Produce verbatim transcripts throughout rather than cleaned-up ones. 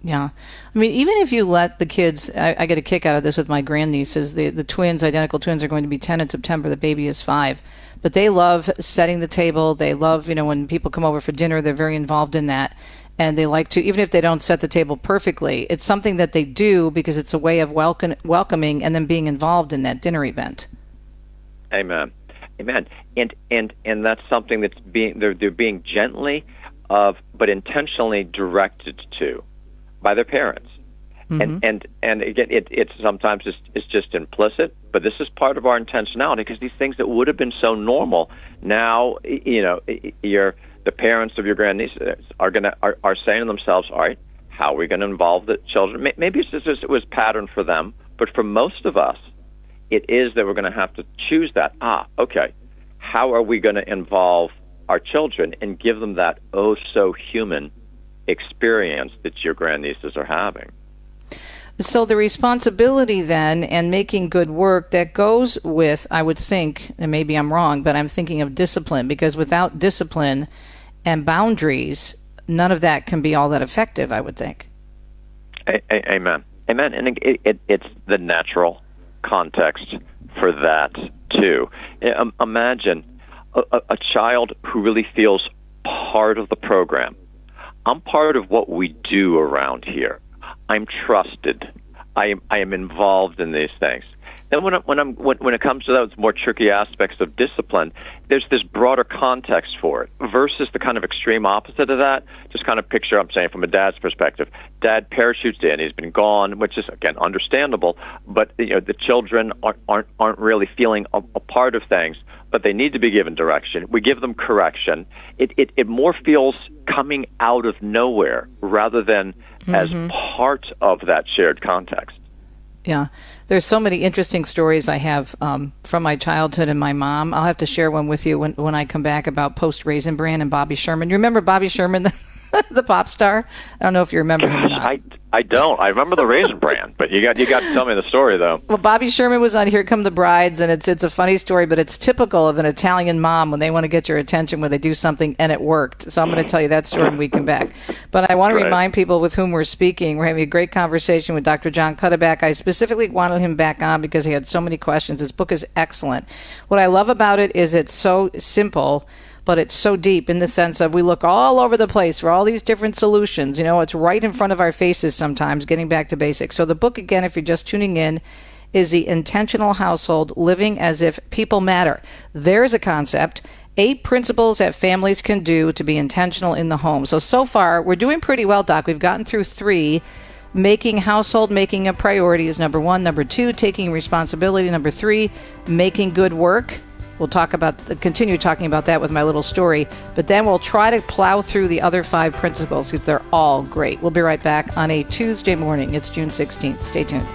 Yeah. I mean, even if you let the kids, I, I get a kick out of this with my grandnieces. The, the twins, identical twins, are going to be ten in September. The baby is five. But they love setting the table. They love, you know, when people come over for dinner, they're very involved in that. And they like to, even if they don't set the table perfectly, it's something that they do because it's a way of welcome, welcoming and then being involved in that dinner event. Amen. Amen. And and and that's something that's being, they're, they're being gently, of, but intentionally directed to by their parents. Mm-hmm. And and and again, it it's sometimes it's, it's just implicit, but this is part of our intentionality, because these things that would have been so normal, now, you know, you're, the parents of your grandnieces are gonna are, are saying to themselves, all right, how are we going to involve the children? Maybe it's just, it was patterned for them, but for most of us, it is that we're going to have to choose that. Ah, okay, how are we going to involve our children and give them that oh so human experience that your grandnieces are having? So the responsibility then, and making good work, that goes with, I would think, and maybe I'm wrong, but I'm thinking of discipline, because without discipline and boundaries, none of that can be all that effective, I would think. A- a- amen. Amen. And it, it, it's the natural context for that, too. Um, imagine a, a child who really feels part of the program. I'm part of what we do around here. I'm trusted. I am I am involved in these things. Then when I, when I'm when, when it comes to those more tricky aspects of discipline, there's this broader context for it versus the kind of extreme opposite of that. Just kind of picture, I'm saying from a dad's perspective, dad parachutes in, he's been gone, which is again understandable, but you know the children aren't aren't, aren't really feeling a, a part of things, but they need to be given direction. We give them correction. It it, it more feels coming out of nowhere rather than mm-hmm. as part of that shared context. Yeah. There's so many interesting stories I have um, from my childhood and my mom. I'll have to share one with you when, when I come back about Post Raisin Bran and Bobby Sherman. You remember Bobby Sherman, the, the pop star? I don't know if you remember him or not. I, I don't. I remember the Raisin Bran, but you got you got to tell me the story, though. Well, Bobby Sherman was on Here Come the Brides, and it's it's a funny story, but it's typical of an Italian mom when they want to get your attention when they do something, and it worked. So I'm going to tell you that story when we come back. But I want to right. remind people with whom we're speaking, we're having a great conversation with Doctor Jon Cuddeback. I specifically wanted him back on because he had so many questions. His book is excellent. What I love about it is it's so simple, but it's so deep in the sense of we look all over the place for all these different solutions. You know, it's right in front of our faces sometimes, getting back to basics. So the book, again, if you're just tuning in, is The Intentional Household, Living as If People Matter. There's a concept, eight principles that families can do to be intentional in the home. So, so far, we're doing pretty well, Doc. We've gotten through three. Making household making a priority is number one. Number two, taking responsibility. Number three, making good work. We'll talk about, continue talking about that with my little story, but then we'll try to plow through the other five principles because they're all great. We'll be right back on a Tuesday morning. It's June sixteenth. Stay tuned.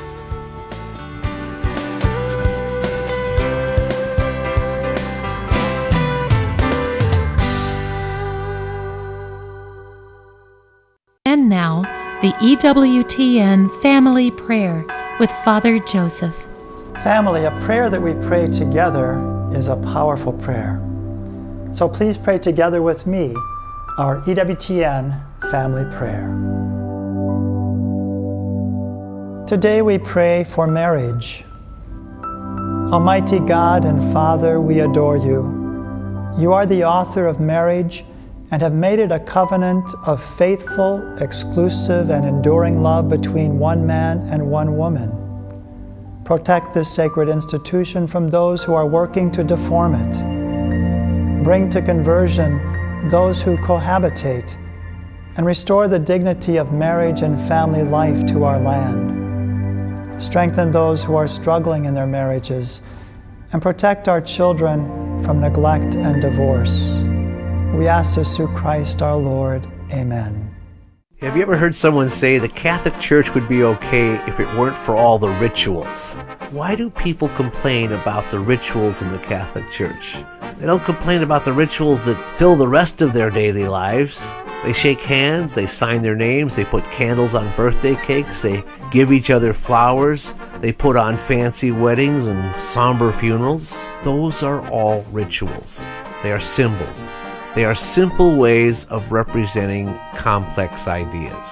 And now, the E W T N Family Prayer with Father Joseph. Family, a prayer that we pray together is a powerful prayer. So please pray together with me our E W T N Family Prayer. Today we pray for marriage. Almighty God and Father, we adore you. You are the author of marriage and have made it a covenant of faithful, exclusive, and enduring love between one man and one woman. Protect this sacred institution from those who are working to deform it. Bring to conversion those who cohabitate, and restore the dignity of marriage and family life to our land. Strengthen those who are struggling in their marriages, and protect our children from neglect and divorce. We ask this through Christ our Lord. Amen. Have you ever heard someone say the Catholic Church would be okay if it weren't for all the rituals? Why do people complain about the rituals in the Catholic Church? They don't complain about the rituals that fill the rest of their daily lives. They shake hands, they sign their names, they put candles on birthday cakes, they give each other flowers, they put on fancy weddings and somber funerals. Those are all rituals. They are symbols. They are simple ways of representing complex ideas.